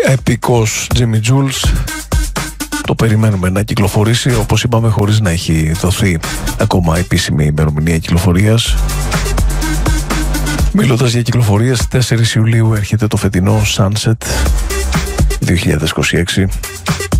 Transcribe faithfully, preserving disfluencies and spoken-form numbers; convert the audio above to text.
επικός Jimmy Jules. Το περιμένουμε να κυκλοφορήσει, όπως είπαμε, χωρίς να έχει δοθεί ακόμα επίσημη ημερομηνία κυκλοφορίας. Μιλώντας για κυκλοφορίες, τέσσερις Ιουλίου έρχεται το φετινό Sunset δύο χιλιάδες είκοσι έξι.